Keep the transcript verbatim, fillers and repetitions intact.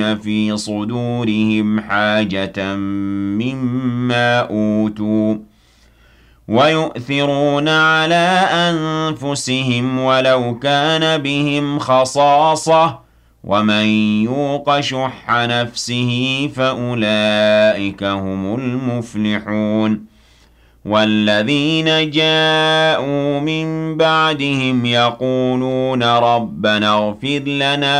في صدورهم حاجة مما أوتوا ويؤثرون على أنفسهم ولو كان بهم خصاصة ومن يوق شح نفسه فأولئك هم المفلحون والذين جاءوا من بعدهم يقولون ربنا اغفر لنا